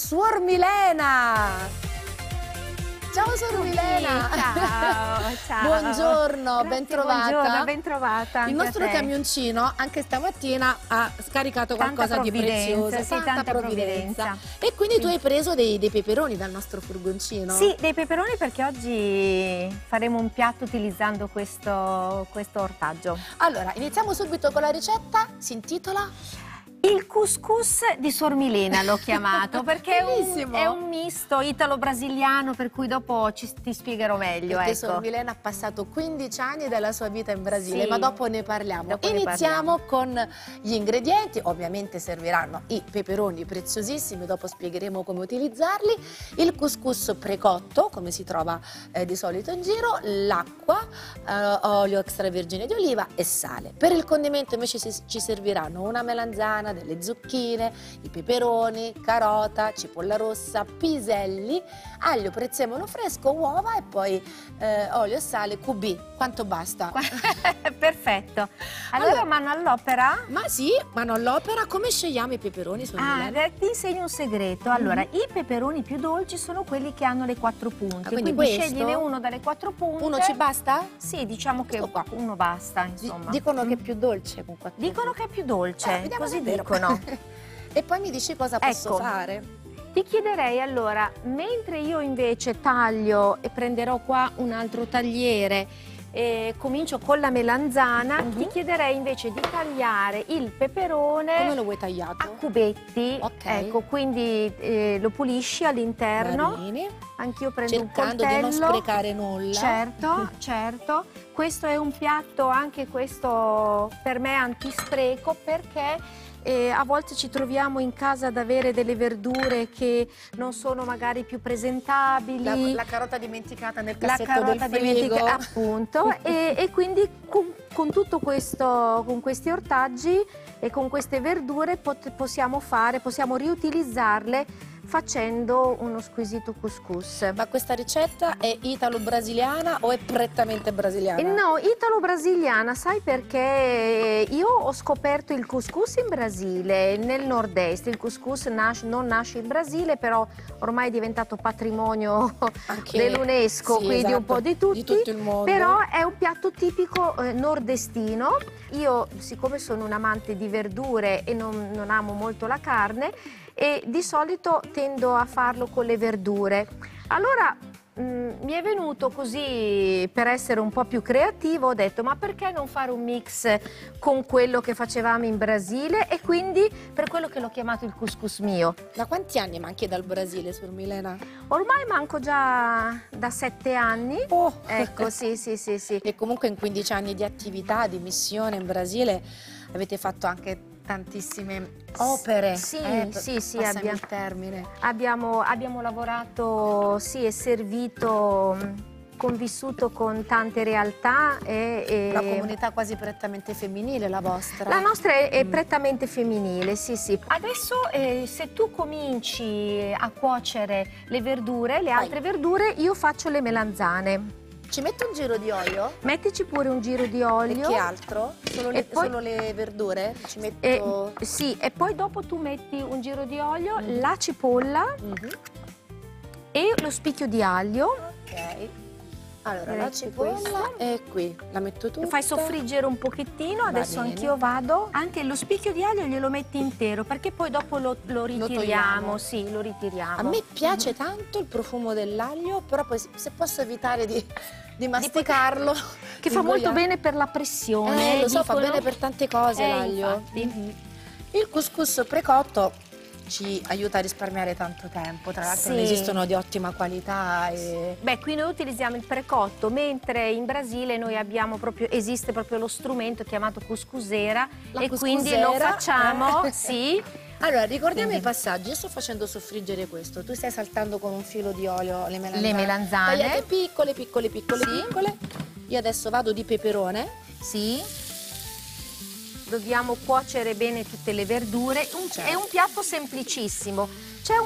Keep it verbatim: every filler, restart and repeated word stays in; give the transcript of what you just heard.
Suor Milena! Ciao Suor Milena! Ciao, ciao! Buongiorno, ben trovata. Buongiorno, ben trovata. Il nostro camioncino anche stamattina ha scaricato qualcosa di prezioso, sì, tanta, tanta provvidenza. provvidenza. E quindi sì. Tu hai preso dei, dei peperoni dal nostro furgoncino? Sì, dei peperoni perché oggi faremo un piatto utilizzando questo, questo ortaggio. Allora, iniziamo subito con la ricetta, si intitola... Il couscous di Suor Milena l'ho chiamato perché è un, è un misto italo-brasiliano, per cui dopo ci, ti spiegherò meglio. Perché ecco. Suor Milena ha passato quindici anni della sua vita in Brasile, sì. Ma dopo ne parliamo. Dopo Iniziamo ne parliamo. con gli ingredienti, ovviamente serviranno i peperoni preziosissimi, dopo spiegheremo come utilizzarli, il couscous precotto, come si trova eh, di solito in giro, l'acqua, eh, olio extravergine di oliva e sale. Per il condimento invece ci, ci serviranno una melanzana, delle zucchine, i peperoni, carota, cipolla rossa, piselli, aglio, prezzemolo fresco, uova e poi eh, olio e sale, cubì. Quanto basta? Perfetto. Allora, allora mano all'opera? Ma sì, mano all'opera. Come scegliamo i peperoni? Ah, ti insegno un segreto. Allora, mm-hmm. i peperoni più dolci sono quelli che hanno le quattro punte. Ah, quindi quindi scegliene uno dalle quattro punte. Uno ci basta? Sì, diciamo che uno basta, insomma. Dicono che è più dolce con quattro Dicono punte. che è più dolce, eh, così dicono. E poi mi dici cosa posso ecco, fare? Ti chiederei allora, mentre io invece taglio e prenderò qua un altro tagliere, e comincio con la melanzana, uh-huh. Ti chiederei invece di tagliare il peperone. Come lo vuoi tagliato? A cubetti, okay. Ecco, quindi eh, lo pulisci all'interno. Anch'io prendo un coltello. Cercando di non sprecare nulla. Certo, certo. Questo è un piatto, anche questo per me antispreco, perché Eh, a volte ci troviamo in casa ad avere delle verdure che non sono magari più presentabili. La, la carota dimenticata nel cassetto la carota del frigo. Appunto, e, e quindi con, con tutto questo, con questi ortaggi e con queste verdure pot, possiamo fare, possiamo riutilizzarle facendo uno squisito couscous. Ma questa ricetta è italo-brasiliana o è prettamente brasiliana? No, italo-brasiliana, sai perché io ho scoperto il couscous in Brasile, nel nord-est. Il couscous nasce, non nasce in Brasile, però ormai è diventato patrimonio dell'UNESCO, sì, quindi esatto, un po' di tutti. Di tutto il mondo. Però è un piatto tipico eh, nordestino. Io, siccome sono un amante di verdure e non, non amo molto la carne, e di solito tendo a farlo con le verdure. Allora mh, mi è venuto così, per essere un po' più creativo, ho detto ma perché non fare un mix con quello che facevamo in Brasile, e quindi per quello che l'ho chiamato il couscous mio. Da quanti anni manchi dal Brasile, Suor Milena? Ormai manco già da sette anni. Oh. Ecco, sì, sì, sì, sì. E comunque in quindici anni di attività, di missione in Brasile avete fatto anche tantissime opere. Sì, eh, sì, sì, abbiamo, abbiamo, il termine. Abbiamo, abbiamo lavorato, sì, e servito, convissuto con tante realtà. E, e la comunità quasi prettamente femminile, la vostra? La nostra è, è mm. prettamente femminile, sì, sì. Adesso eh, se tu cominci a cuocere le verdure, le Vai. altre verdure, io faccio le melanzane. Ci metto un giro di olio? Mettici pure un giro di olio. E che altro? Solo le, poi, solo le verdure? Ci metto... Eh, sì, e poi dopo tu metti un giro di olio, mm-hmm. la cipolla mm-hmm. e lo spicchio di aglio. Ok. Allora, la cipolla è qui, la metto tutta. Fai soffriggere un pochettino, Va adesso bene. Anch'io vado. Anche lo spicchio di aglio glielo metti intero, perché poi dopo lo, lo ritiriamo. Lo sì, lo ritiriamo. A me piace mm-hmm. tanto il profumo dell'aglio, però poi se posso evitare di, di masticarlo. Che fa molto bene per la pressione. Eh, lo so, dicono... fa bene per tante cose eh, l'aglio. Mm-hmm. Il couscous precotto ci aiuta a risparmiare tanto tempo, tra l'altro sì. Ne esistono di ottima qualità. E... Beh, qui noi utilizziamo il precotto, mentre in Brasile noi abbiamo proprio, esiste proprio lo strumento chiamato couscusera, La e couscusera. Quindi lo facciamo, eh. sì. Allora, ricordiamo quindi. I passaggi. Io sto facendo soffriggere questo, tu stai saltando con un filo di olio le melanzane. Le melanzane. Tagliate piccole, piccole, piccole, sì. piccole. Io adesso vado di peperone. Sì. Dobbiamo cuocere bene tutte le verdure. Un, certo. È un piatto semplicissimo. C'è